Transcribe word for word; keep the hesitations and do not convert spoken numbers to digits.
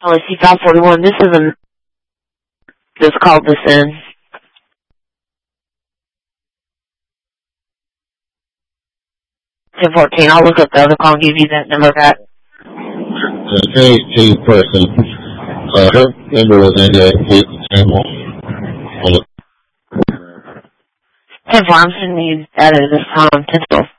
L A C five forty-one, this is a just called this in. ten fourteen, I'll look up the other call and give you that number back. Okay, to person. Uh, her number was in the table. ten four, I'm sending you that at this time, ten four.